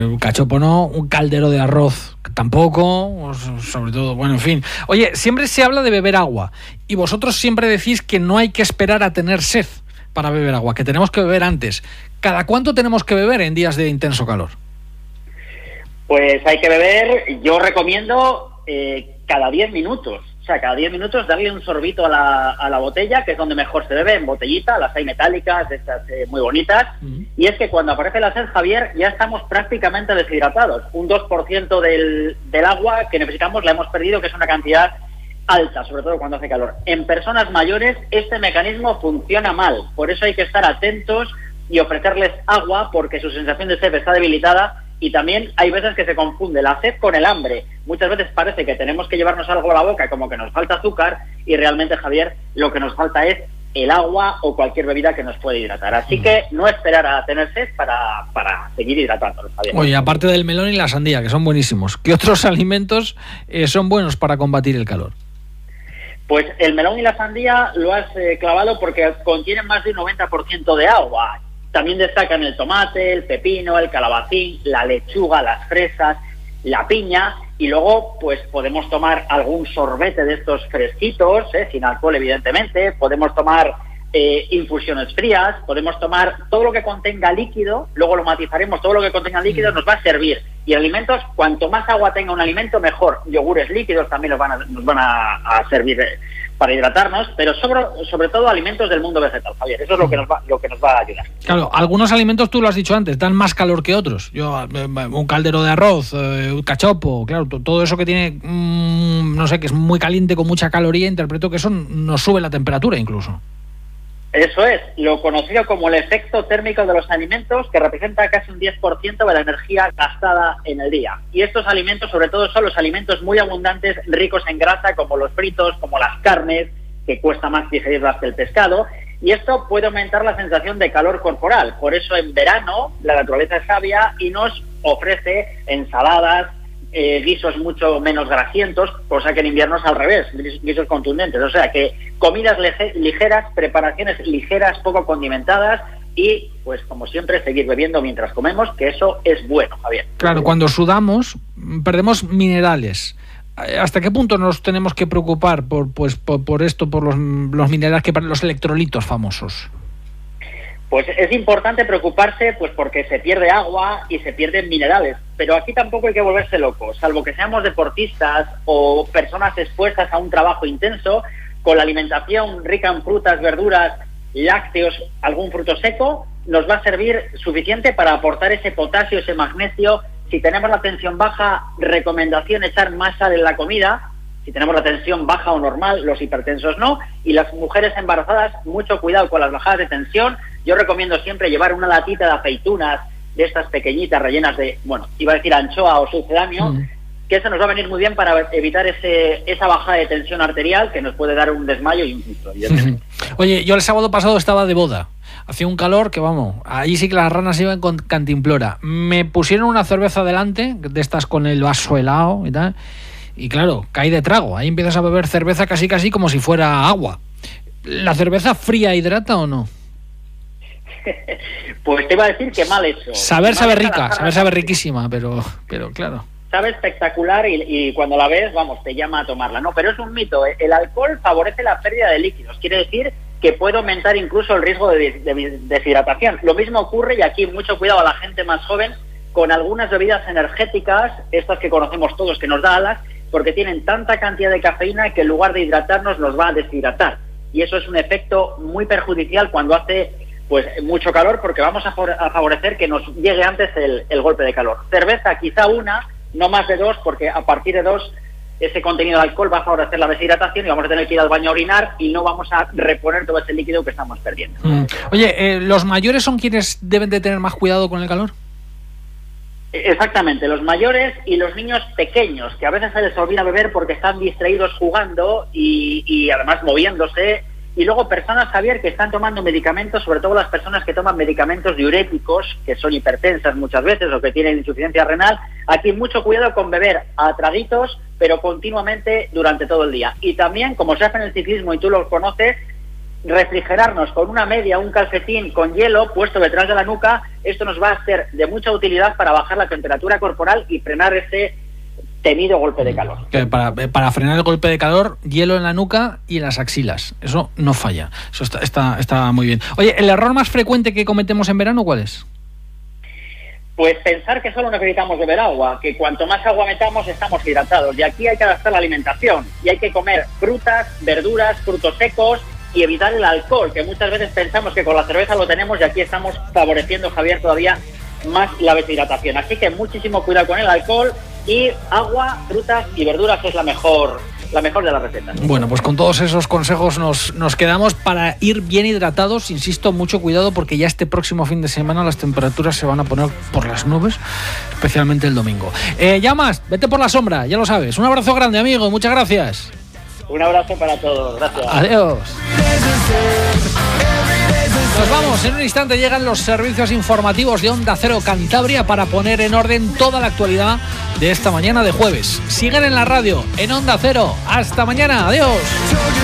Un cachopo no, un caldero de arroz tampoco, sobre todo, bueno, en fin. Oye, siempre se habla de beber agua y vosotros siempre decís que no hay que esperar a tener sed para beber agua, que tenemos que beber antes. ¿Cada cuánto tenemos que beber en días de intenso calor? Pues hay que beber, yo recomiendo cada 10 minutos. O sea, cada 10 minutos darle un sorbito a la botella, que es donde mejor se bebe, en botellita, las hay metálicas, estas muy bonitas. Y es que cuando aparece la sed, Javier, ya estamos prácticamente deshidratados. Un 2% del agua que necesitamos la hemos perdido, que es una cantidad alta, sobre todo cuando hace calor. En personas mayores este mecanismo funciona mal, por eso hay que estar atentos y ofrecerles agua, porque su sensación de sed está debilitada. Y también hay veces que se confunde la sed con el hambre. Muchas veces parece que tenemos que llevarnos algo a la boca, como que nos falta azúcar, y realmente, Javier, lo que nos falta es el agua o cualquier bebida que nos puede hidratar. Así que no esperar a tener sed para seguir hidratándonos, Javier. Oye, aparte del melón y la sandía, que son buenísimos, ¿qué otros alimentos son buenos para combatir el calor? Pues el melón y la sandía lo has clavado porque contienen más de un 90% de agua. También destacan el tomate, el pepino, el calabacín, la lechuga, las fresas, la piña, y luego pues podemos tomar algún sorbete de estos fresquitos, sin alcohol evidentemente, podemos tomar infusiones frías, podemos tomar todo lo que contenga líquido, luego lo matizaremos, todo lo que contenga líquido nos va a servir. Y alimentos, cuanto más agua tenga un alimento, mejor. Yogures líquidos también nos van a servir para hidratarnos, pero sobre todo alimentos del mundo vegetal, Javier. Eso es lo que nos va a ayudar. Claro, algunos alimentos, tú lo has dicho antes, dan más calor que otros. Un caldero de arroz, un cachopo, claro, todo eso que tiene, no sé, que es muy caliente con mucha caloría, interpreto que eso nos sube la temperatura incluso. Eso es, lo conocido como el efecto térmico de los alimentos, que representa casi un 10% de la energía gastada en el día. Y estos alimentos, sobre todo, son los alimentos muy abundantes, ricos en grasa, como los fritos, como las carnes, que cuesta más digerirlas que el pescado. Y esto puede aumentar la sensación de calor corporal. Por eso en verano la naturaleza es sabia y nos ofrece ensaladas, guisos mucho menos grasientos, cosa que en invierno es al revés, guisos contundentes. O sea que comidas ligeras, preparaciones ligeras, poco condimentadas y, pues como siempre, seguir bebiendo mientras comemos, que eso es bueno, Javier. Claro, cuando sudamos perdemos minerales. ¿Hasta qué punto nos tenemos que preocupar por esto, por los minerales, los electrolitos famosos? Pues es importante preocuparse pues porque se pierde agua y se pierden minerales, pero aquí tampoco hay que volverse locos, salvo que seamos deportistas o personas expuestas a un trabajo intenso. Con la alimentación rica en frutas, verduras, lácteos, algún fruto seco, nos va a servir suficiente para aportar ese potasio, ese magnesio. Si tenemos la tensión baja, recomendación echar más sal en la comida. Si tenemos la tensión baja o normal, los hipertensos no. Y las mujeres embarazadas, mucho cuidado con las bajadas de tensión. Yo recomiendo siempre llevar una latita de aceitunas, de estas pequeñitas rellenas de, iba a decir anchoa o sucedáneo, que eso nos va a venir muy bien para evitar esa bajada de tensión arterial que nos puede dar un desmayo y un susto. Oye, yo el sábado pasado estaba de boda. Hacía un calor que, ahí sí que las ranas iban con cantimplora. Me pusieron una cerveza delante, de estas con el vaso helado y tal. Y claro, caí de trago. Ahí empiezas a beber cerveza casi como si fuera agua. ¿La cerveza fría hidrata o no? Pues te iba a decir que mal hecho. Sabe rica, sabe riquísima, pero claro. Sabe espectacular y cuando la ves, te llama a tomarla. No, pero es un mito. El alcohol favorece la pérdida de líquidos. Quiere decir que puede aumentar incluso el riesgo de deshidratación. Lo mismo ocurre, y aquí mucho cuidado a la gente más joven, con algunas bebidas energéticas, estas que conocemos todos, que nos da alas, porque tienen tanta cantidad de cafeína que en lugar de hidratarnos nos va a deshidratar. Y eso es un efecto muy perjudicial cuando hace mucho calor, porque vamos a favorecer que nos llegue antes el golpe de calor. Cerveza quizá una, no más de 2, porque a partir de 2 ese contenido de alcohol va a favorecer la deshidratación y vamos a tener que ir al baño a orinar y no vamos a reponer todo ese líquido que estamos perdiendo. Oye, ¿los mayores son quienes deben de tener más cuidado con el calor? Exactamente, los mayores y los niños pequeños, que a veces se les olvida beber porque están distraídos jugando y además moviéndose. Y luego personas, Javier, que están tomando medicamentos, sobre todo las personas que toman medicamentos diuréticos, que son hipertensas muchas veces o que tienen insuficiencia renal. Aquí mucho cuidado con beber a traguitos, pero continuamente durante todo el día. Y también, como se hace en el ciclismo y tú lo conoces, refrigerarnos con una media, un calcetín con hielo puesto detrás de la nuca. Esto nos va a ser de mucha utilidad para bajar la temperatura corporal y frenar ese temido golpe de calor. Que para frenar el golpe de calor, hielo en la nuca y en las axilas. Eso no falla. Eso está muy bien. Oye, ¿el error más frecuente que cometemos en verano cuál es? Pues pensar que solo necesitamos beber agua, que cuanto más agua metamos estamos hidratados. Y aquí hay que adaptar la alimentación y hay que comer frutas, verduras, frutos secos y evitar el alcohol, que muchas veces pensamos que con la cerveza lo tenemos y aquí estamos favoreciendo, Javier, todavía más la deshidratación. Así que muchísimo cuidado con el alcohol y agua, frutas y verduras es la mejor de las recetas. Bueno, pues con todos esos consejos nos quedamos para ir bien hidratados. Insisto, mucho cuidado porque ya este próximo fin de semana las temperaturas se van a poner por las nubes, especialmente el domingo. Llamas, vete por la sombra, ya lo sabes. Un abrazo grande, amigo, muchas gracias. Un abrazo para todos, gracias. Adiós. Nos vamos, en un instante llegan los servicios informativos de Onda Cero Cantabria para poner en orden toda la actualidad de esta mañana de jueves. Sigan en la radio, en Onda Cero. Hasta mañana, adiós.